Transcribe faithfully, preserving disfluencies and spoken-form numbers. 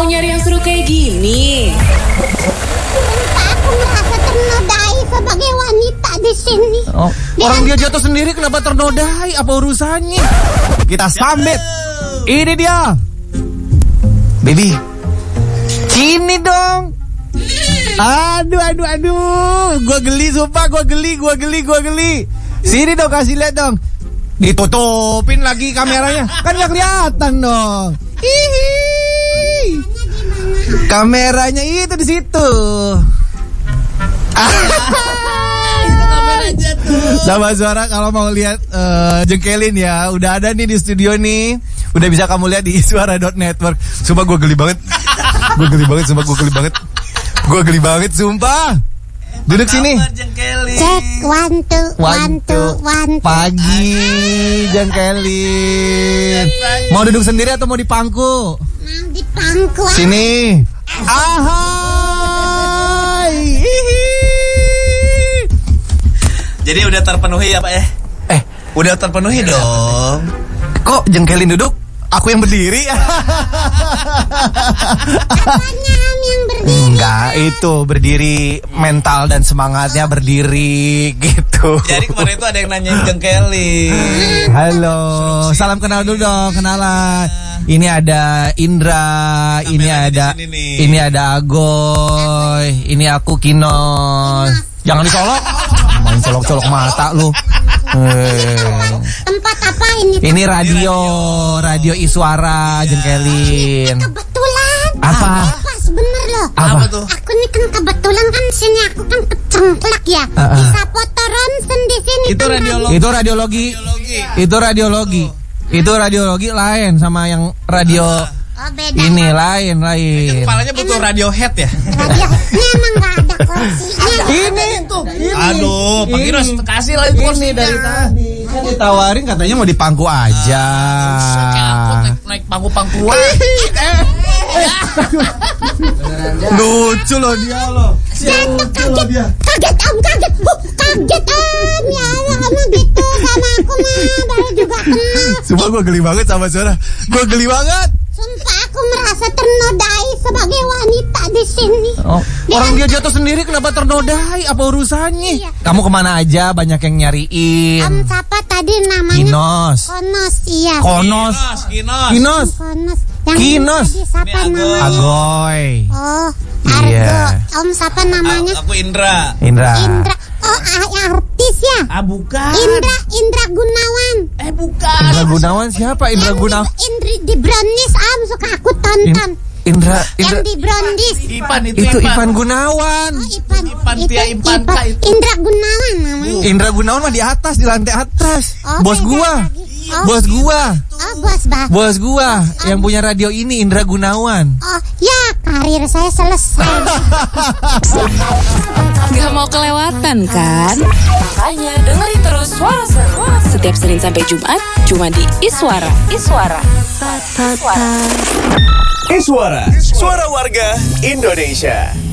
nyari yang seru kayak gini? Aku merasa ternodai sebagai wanita di sini. Oh, orang dia jatuh sendiri kenapa ternodai? Apa urusannya? Kita sambit. Ini dia. Baby. Sini dong. Aduh, aduh, aduh. Gua geli, sumpah. Gua geli, gua geli, gua geli. Sini dong, kasih lihat dong. Ditutupin lagi kameranya. Kan gak kelihatan dong. Hihi. Kameranya itu di situ. Itu kameranya tuh. Sama Suara kalau mau lihat uh, jengkelin ya, udah ada nih di studio nih. Udah bisa kamu lihat di iswara dot network. Sumpah gue geli banget. Gue geli banget, sumpah gue geli banget. Gue geli banget, sumpah. Duduk sini. Cek one two one two one two. Pagi, jengkelin. Mau duduk sendiri atau mau di pangku? Mau di pangku. Sini. Ahai. Jadi udah terpenuhi ya Pak ya? Eh, Udah terpenuhi dong. kok jengkelin duduk? Aku yang berdiri. Apanya yang berdiri? Enggak, itu berdiri mental dan semangatnya berdiri gitu. Jadi kemarin itu ada yang nanyain jengkelin. Halo, salam kenal dulu dong, kenalan. Ini ada Indra, Sampai ini lagi ada di sini nih. ini ada Agoy, ini aku Kinos. Jangan dicolok. Main colok-colok mata lu. Eh. Tempat apa ini? Ini radio, radio Iswara, jengkelin. Kebetulan. Apa? Pas bener loh. Apa? Apa tuh? Aku nih kan kebetulan kan sini aku kan kecengklak ya. Uh-uh. Bisa foto ronsen di sini. Itu kan radiologi. Itu radiologi. Radiologi. Itu radiologi. Itu radiologi lain sama yang radio Oh beda. ini ya. lain lain. Kepalanya butuh Radiohead ya? Radio ini emang gak ada kursinya. Ini tuh. Aduh, Pak Ginos kasih lagi Ini kursinya. dari tadi kan ditawarin katanya mau di pangku aja. Kayak aku naik, naik pangku-pangkuan. Lucu loh dia loh. Lucu loh dia. Kaget om, kaget bu, kaget om. Ya Allah kamu gitu sama aku mah baru juga kenal. Sumpah gue geli banget sama Suara. Gue geli banget. Sumpah aku merasa ternodai sebagai wanita di sini. Oh, orang dia jatuh sendiri kenapa ternodai? Apa urusannya? Iya. Kamu kemana aja? Banyak yang nyariin. Om siapa tadi namanya? Kinos. Konos, iya. Konos. Kinos. Kinos. Konos. Yang Kinos. tadi siapa Ini Agoy. namanya? Agoy. Oh, Argo. Iya. Om siapa namanya? Aku Indra. Indra. Indra. Oh, ah, artis ya? Ah bukan. Indra, Indra Gunawan. Eh bukan. Indra Gunawan siapa? Indra Yang Gunawan. di- Indri di Brownies, Om suka aku tonton. Indra. Yang Indra. di Brownies. Ipan itu, Itu Ivan Gunawan. Oh, Ipan. Ipan, Itu Tia Ipanka itu. Indra Gunawan namanya. Indra Gunawan mah di atas, di lantai atas. Oh, Bos beda gua. lagi. Oh, Bos beda. gua. Oh, bos bah. Bos gua yang punya radio ini Indra Gunawan. Oh, ya karir saya selesai. Gak mau kelewatan kan? Makanya dengerin terus Suara Seru setiap Senin sampai Jumat cuma di Iswara. Iswara. Iswara, suara warga Indonesia.